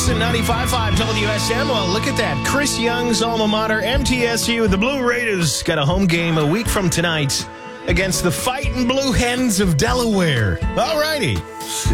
Carson, 95.5 WSM. Well, look at that. Chris Young's alma mater, MTSU. The Blue Raiders got a home game a week from tonight against the Fightin' Blue Hens of Delaware. All righty.